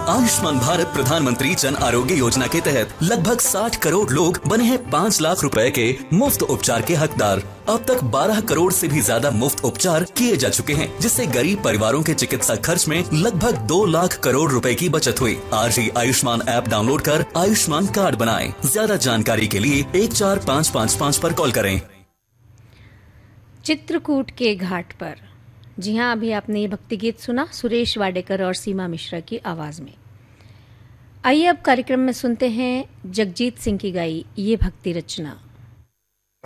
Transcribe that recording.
आयुष्मान भारत प्रधानमंत्री जन आरोग्य योजना के तहत लगभग 60 करोड़ लोग बने हैं 5 लाख रुपए के मुफ्त उपचार के हकदार। अब तक 12 करोड़ से भी ज्यादा मुफ्त उपचार किए जा चुके हैं, जिससे गरीब परिवारों के चिकित्सा खर्च में लगभग 2 लाख करोड़ रुपए की बचत हुई। आज ही आयुष्मान ऐप डाउनलोड कर आयुष्मान कार्ड बनाएं। ज्यादा जानकारी के लिए 14555 पर कॉल करें। चित्रकूट के घाट पर, जी हाँ, अभी आपने ये भक्ति गीत सुना सुरेश वाडेकर और सीमा मिश्रा की आवाज में। आइए अब कार्यक्रम में सुनते हैं जगजीत सिंह की गाई ये भक्ति रचना।